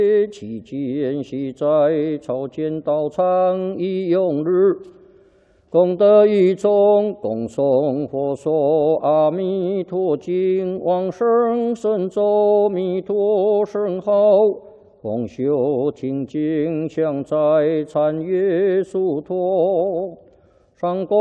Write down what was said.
期间系在朝见道场一用日，功德一众，共诵佛说阿弥陀经，往生神咒弥陀圣号，共修听经，向在参阅殊陀，上供。